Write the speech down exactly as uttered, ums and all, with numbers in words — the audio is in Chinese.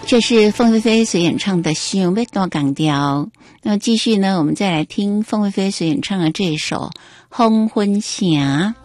这是凤飞飞所演唱的《想要大港调》。那么继续呢，我们再来听凤飞飞所演唱的这一首《黄昏城》。